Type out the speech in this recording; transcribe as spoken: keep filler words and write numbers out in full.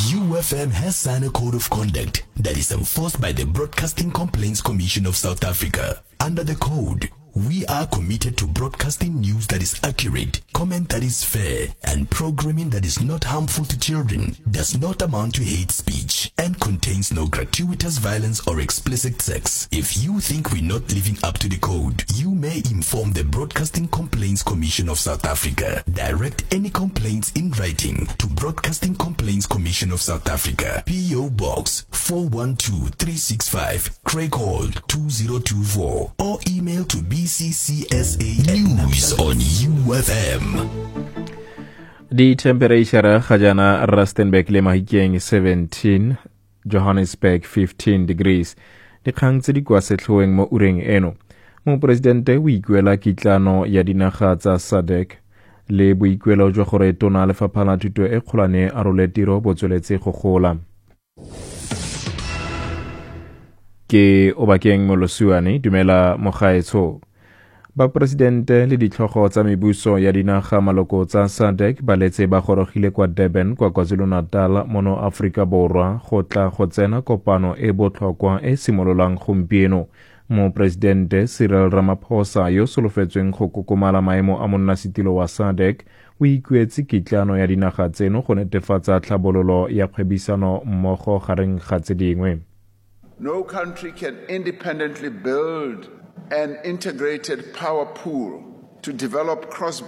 U F M has signed a code of conduct that is enforced by the Broadcasting Complaints Commission of South Africa. Under the code, we are committed to broadcasting news that is accurate, comment that is fair, and programming that is not harmful to children, does not amount to hate speech, and contains no gratuitous violence or explicit sex. If you think we're not living up to the code, you may inform the Broadcasting Complaints Commission of South Africa. Direct any complaints in writing to Broadcasting Complaints Commission of South Africa, P O Box four one two three six five, Craighold two zero two four, or email to B C C S A News on U F M. Di temperature ga jana Rustenburg le Mahikeng seventeen, Johannesburg fifteen degrees. Dikgang tse di kwa setlhoeng mo ureng eno. Mo presidente o ikuela kitlano ya dinaga tsa S A D C le boikuelo jwa gore tona lefapha la thuto e kgolwane a role tiro bo tsweletse go gola. Ke Obakeng Molosuane, dumela mogaetsho. Ba presidente le ditlhogo tsa mebuso ya dinaga maloko tsa S A D C ba letse ba gorogile kwa Durban kwa KwaZulu-Natal mono Afrika Borwa go tla go tsena kopano e botlhokwa e simololang gompieno. Mo presidente Cyril Ramaphosa yo solofetsweng go kokomala maemo a monnasetilo wa S A D C o ikuetse kitlano ya dinaga tseno go netefatsa tlhabololo ya kgwebisano mmogo gareng ga tse dingwe. No country can independently build an integrated power pool to develop cross